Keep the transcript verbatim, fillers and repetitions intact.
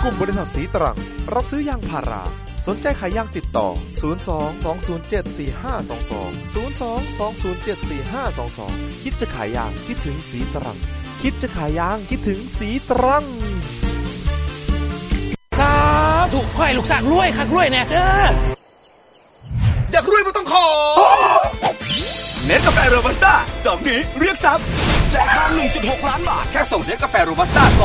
กลุ่มบริษัทสีตรังรับซื้อยางพาราสนใจขายยางติดต่อศูนย์ สอง สอง ศูนย์ เจ็ด สี่ ห้า สอง สอง ศูนย์ สอง สอง ศูนย์ เจ็ด สี่ ห้า สอง สองคิดจะขายยางคิดถึงสีตรังคิดจะขายยางคิดถึงสีตรังสาธุขอให้ลูกสร้างรวยคักรวยแน่เด้ออยากรวยไม่ต้องขอเนสกาแฟโรบัสต้าสองนี้เรียกทรัพย์แจกทอง หนึ่งจุดหก ล้านบาทแค่ส่งเนสกาแฟโรบัสต้า